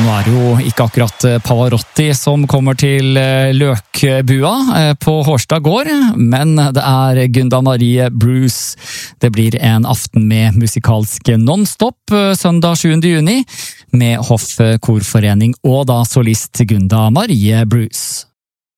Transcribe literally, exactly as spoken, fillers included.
nå er det jo ikke akkurat Pavarotti som kommer til Løkbua på Hårstad gård, men det er Gunda Marie Bruce. Det blir en aften med musikalsk non-stop søndag sjuende juni, med Hoff Korforening og da solist Gunda Marie Bruce.